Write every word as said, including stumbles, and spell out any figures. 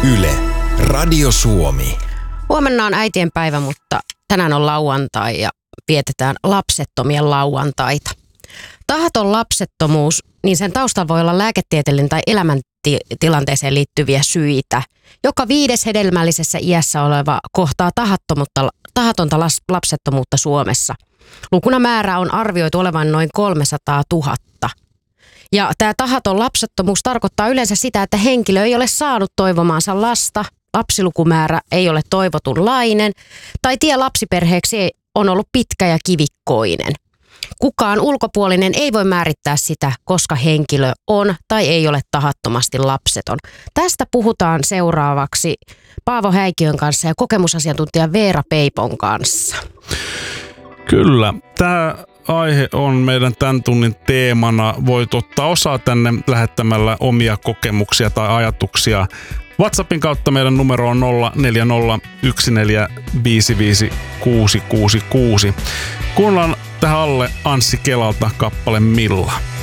Yle, Radio Suomi. Huomenna on äitienpäivä, mutta tänään on lauantai ja vietetään lapsettomien lauantaita. Tahaton lapsettomuus, niin sen taustalla voi olla lääketieteellinen tai elämäntilanteeseen liittyviä syitä. Joka viides hedelmällisessä iässä oleva kohtaa tahatonta lapsettomuutta Suomessa. Lukuna määrä on arvioitu olevan noin kolmesataatuhatta. Ja tämä tahaton lapsettomuus tarkoittaa yleensä sitä, että henkilö ei ole saanut toivomaansa lasta, lapsilukumäärä ei ole toivotunlainen tai tie lapsiperheeksi on ollut pitkä ja kivikkoinen. Kukaan ulkopuolinen ei voi määrittää sitä, koska henkilö on tai ei ole tahattomasti lapseton. Tästä puhutaan seuraavaksi Paavo Häikiön kanssa ja kokemusasiantuntija Veera Peipon kanssa. Kyllä, tämä aihe on meidän tämän tunnin teemana. Voit ottaa osaa tänne lähettämällä omia kokemuksia tai ajatuksia. WhatsAppin kautta meidän numero on nolla neljä nolla yksi neljä viisi viisi kuusi kuusi kuusi. Kuunnellaan tähän alle Anssi Kelalta kappale Milla.